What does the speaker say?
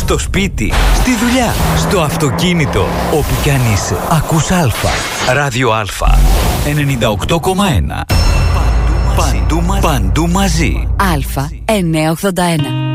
Στο σπίτι, στη δουλειά, στο αυτοκίνητο, όπου κι αν είσαι. Ακούς Α. Ράδιο Α. 98,1. Παντού μαζί. Α, 981.